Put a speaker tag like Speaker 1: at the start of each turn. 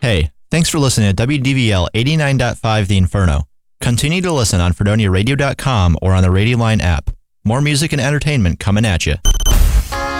Speaker 1: Hey, thanks for listening to WDVL 89.5 The Inferno. Continue to listen on FredoniaRadio.com or on the Radio Line app. More music and entertainment coming at you.